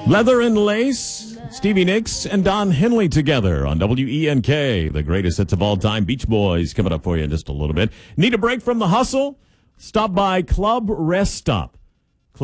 Leather and Lace, Stevie Nicks and Don Henley together on WENK, the greatest hits of all time. Beach Boys coming up for you in just a little bit. Need a break from the hustle? Stop by Club Rest Stop.